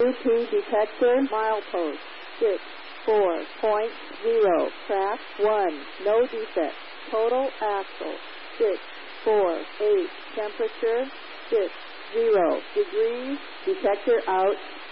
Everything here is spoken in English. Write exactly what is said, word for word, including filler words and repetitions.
Bluetooth detector milepost six four point zero. Track one. No defect. Total axle six four eight. Temperature six zero degrees. Detector out.